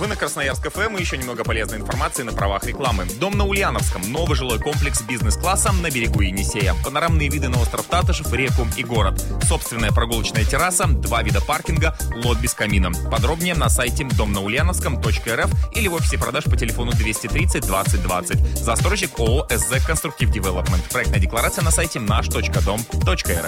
Вы на Красноярск ФМ и еще немного полезной информации на правах рекламы. Дом на Ульяновском. Новый жилой комплекс бизнес-класса на берегу Енисея. Панорамные виды на остров Татышев, реку и город. Собственная прогулочная терраса, 2 вида паркинга, лот без камина. Подробнее на сайте домнаульяновском.рф или в офисе продаж по телефону 230 20 20. Застройщик ООО «СЗ Конструктив Девелопмент». Проектная декларация на сайте наш.дом.рф.